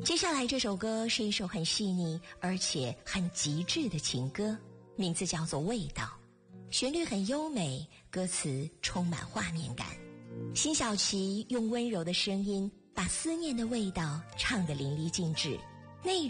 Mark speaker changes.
Speaker 1: 接下来这首歌是一首很细腻而且很极致的情歌，名字叫做《味道》，旋律很优美，歌词充满画面感。辛晓琪用温柔的声音把思念的味道唱得淋漓尽致，内